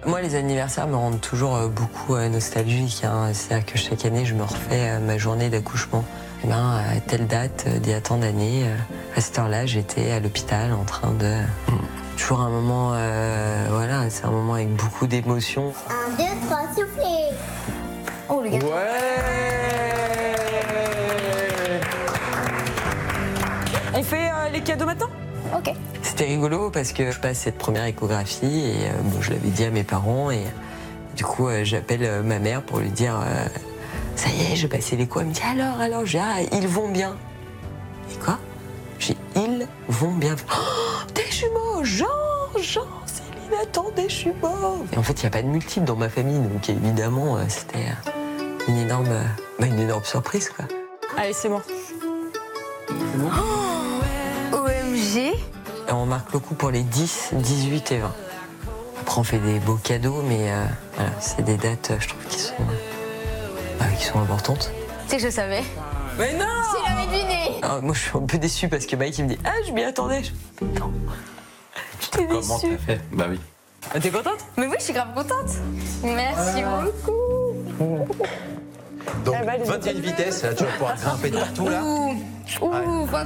Moi, les anniversaires me rendent toujours beaucoup nostalgique. C'est-à-dire que chaque année, je me refais ma journée d'accouchement. Et à telle date, d'il y a tant d'années, à cette heure-là, j'étais à l'hôpital en train de... Toujours un moment, voilà, c'est un moment avec beaucoup d'émotions. 1, 2, 3, soufflez. Oh, le gâteau. On fait les cadeaux maintenant? Ok. C'était rigolo parce que je passe cette première échographie et je l'avais dit à mes parents et du coup j'appelle ma mère pour lui dire ça y est, j'ai passé l'écho. Elle me dit alors, j'ai ils vont bien. Et quoi? J'ai ils vont bien. Oh, des jumeaux, Jean, Céline, attends, des jumeaux. Et en fait, il n'y a pas de multiples dans ma famille, donc évidemment, c'était une énorme surprise, quoi. Allez, c'est moi. OMG. Et on marque le coup pour les 10, 18 et 20. Après, on fait des beaux cadeaux, mais voilà, c'est des dates, je trouve, qui sont importantes. Tu sais que je savais. Mais non! Tu l'avais deviné. Alors, moi, je suis un peu déçue parce que Mike, il me dit je m'y attendais. Mais non, j'étais Comment déçue. t'as fait? Bah oui. T'es contente? Mais oui, je suis grave contente. Merci beaucoup. Donc, Elle va aller 21 vitesses, là, tu vas pouvoir grimper de partout, là. Ouh,